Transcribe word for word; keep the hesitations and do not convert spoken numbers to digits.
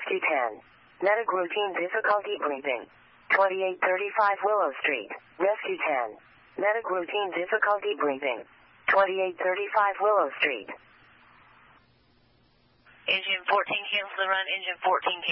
Rescue ten. Medic routine difficulty breathing. twenty-eight thirty-five Willow Street. Rescue ten. Medic routine difficulty breathing. twenty-eight thirty-five Willow Street. Engine fourteen, cancel the run. Engine fourteen, cancel.